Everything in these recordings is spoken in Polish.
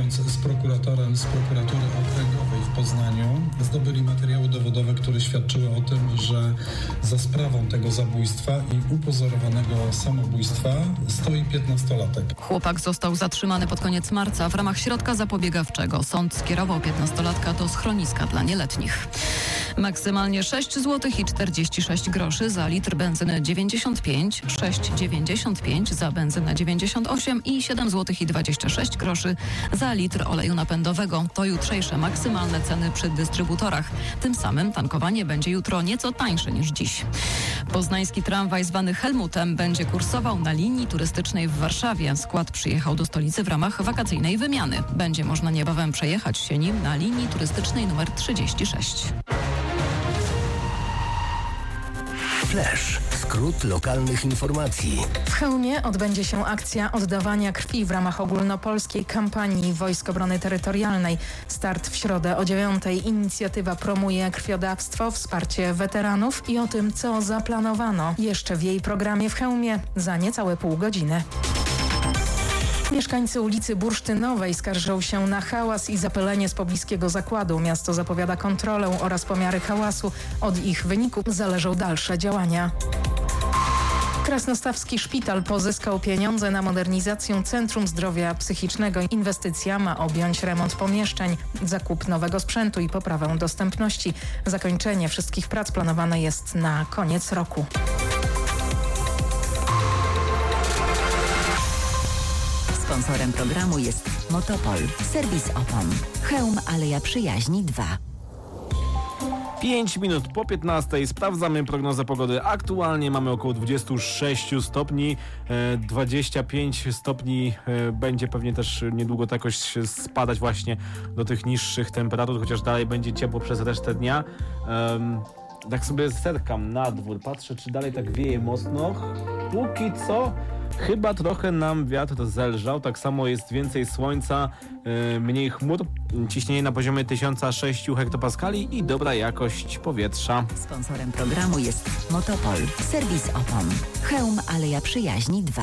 Współpracując z prokuratury okręgowej w Poznaniu, zdobyli materiały dowodowe, które świadczyły o tym, że za sprawą tego zabójstwa i upozorowanego samobójstwa stoi 15-latek. Chłopak został zatrzymany pod koniec marca w ramach środka zapobiegawczego. Sąd skierował 15-latka do schroniska dla nieletnich. Maksymalnie 6 zł i 46 groszy za litr benzyny 95, 6,95 za benzynę 98 i 7 zł i 26 groszy za litr oleju napędowego. To jutrzejsze maksymalne ceny przy dystrybutorach. Tym samym tankowanie będzie jutro nieco tańsze niż dziś. Poznański tramwaj zwany Helmutem będzie kursował na linii turystycznej w Warszawie. Skład przyjechał do stolicy w ramach wakacyjnej wymiany. Będzie można niebawem przejechać się nim na linii turystycznej nr 36. Flash. Skrót lokalnych informacji. W Chełmie odbędzie się akcja oddawania krwi w ramach ogólnopolskiej kampanii Wojsk Obrony Terytorialnej. Start w środę o 9:00. Inicjatywa promuje krwiodawstwo, wsparcie weteranów i o tym, co zaplanowano jeszcze w jej programie w Chełmie za niecałe pół godziny. Mieszkańcy ulicy Bursztynowej skarżą się na hałas i zapylenie z pobliskiego zakładu. Miasto zapowiada kontrolę oraz pomiary hałasu. Od ich wyników zależą dalsze działania. Krasnostawski Szpital pozyskał pieniądze na modernizację Centrum Zdrowia Psychicznego. Inwestycja ma objąć remont pomieszczeń, zakup nowego sprzętu i poprawę dostępności. Zakończenie wszystkich prac planowane jest na koniec roku. Sponsorem programu jest Motopol, serwis opon. Chełm Aleja Przyjaźni 2. 5 minut po 15:00 sprawdzamy prognozę pogody. Aktualnie mamy około 26 stopni, 25 stopni będzie pewnie też niedługo to jakoś spadać właśnie do tych niższych temperatur, chociaż dalej będzie ciepło przez resztę dnia. Tak sobie zerkam na dwór, patrzę, czy dalej tak wieje mocno. Póki co chyba trochę nam wiatr zelżał, tak samo jest więcej słońca, mniej chmur, ciśnienie na poziomie 1006 hektopaskali i dobra jakość powietrza. Sponsorem programu jest Motopol, serwis opon. Chełm Aleja Przyjaźni 2.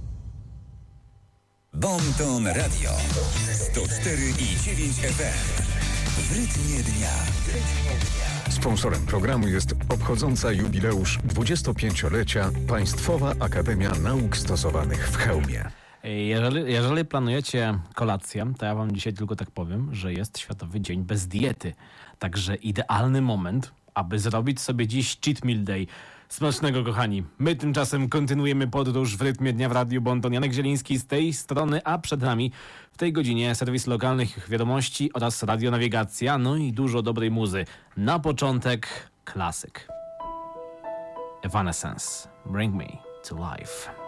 Bonton Radio 104,9 FM. W rytmie dnia. Sponsorem programu jest obchodząca jubileusz 25-lecia Państwowa Akademia Nauk Stosowanych w Chełmie. Jeżeli planujecie kolację, to ja wam dzisiaj tylko tak powiem, że jest Światowy Dzień Bez Diety. Także idealny moment, aby zrobić sobie dziś cheat meal day. Smacznego, kochani. My tymczasem kontynuujemy podróż w rytmie dnia w Radiu Bonton. Janek Zieliński z tej strony, a przed nami w tej godzinie serwis lokalnych wiadomości oraz radionawigacja, no i dużo dobrej muzy. Na początek klasyk. Evanescence. Bring me to life.